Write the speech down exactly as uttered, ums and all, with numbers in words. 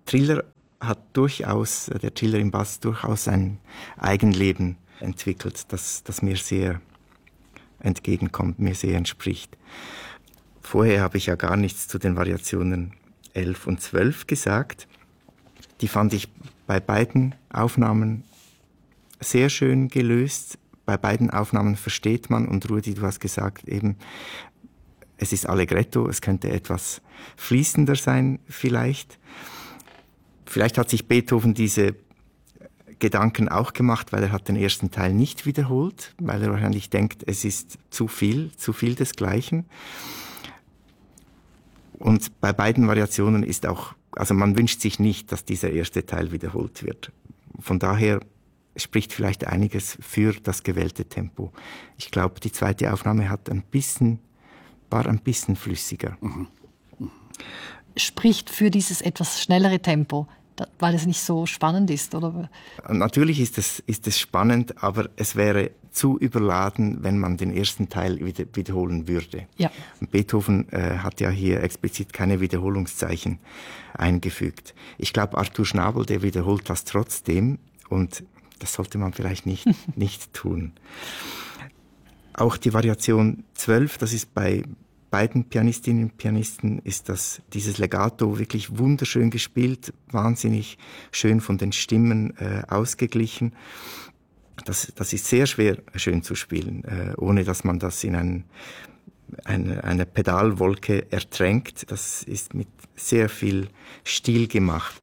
Triller hat durchaus, der Triller im Bass durchaus ein Eigenleben entwickelt, das, das mir sehr entgegenkommt, mir sehr entspricht. Vorher habe ich ja gar nichts zu den Variationen elf und zwölf gesagt. Die fand ich bei beiden Aufnahmen sehr schön gelöst. Bei beiden Aufnahmen versteht man, und Rudi, du hast gesagt, eben, es ist Allegretto, es könnte etwas fließender sein vielleicht. Vielleicht hat sich Beethoven diese Gedanken auch gemacht, weil er hat den ersten Teil nicht wiederholt, weil er wahrscheinlich denkt, es ist zu viel, zu viel desgleichen. Und bei beiden Variationen ist auch, also man wünscht sich nicht, dass dieser erste Teil wiederholt wird. Von daher spricht vielleicht einiges für das gewählte Tempo. Ich glaube, die zweite Aufnahme hat ein bisschen, war ein bisschen flüssiger. Mhm. Mhm. Spricht für dieses etwas schnellere Tempo, weil es nicht so spannend ist, oder? Natürlich ist es, ist es spannend, aber es wäre zu überladen, wenn man den ersten Teil wieder, wiederholen würde. Ja. Beethoven äh, hat ja hier explizit keine Wiederholungszeichen eingefügt. Ich glaube, Arthur Schnabel, der wiederholt das trotzdem, und das sollte man vielleicht nicht, nicht tun. Auch die Variation zwölf, das ist bei beiden Pianistinnen und Pianisten, ist das, dieses Legato wirklich wunderschön gespielt, wahnsinnig schön von den Stimmen äh, ausgeglichen. Das, das ist sehr schwer schön zu spielen, äh, ohne dass man das in ein, eine, eine Pedalwolke ertränkt. Das ist mit sehr viel Stil gemacht.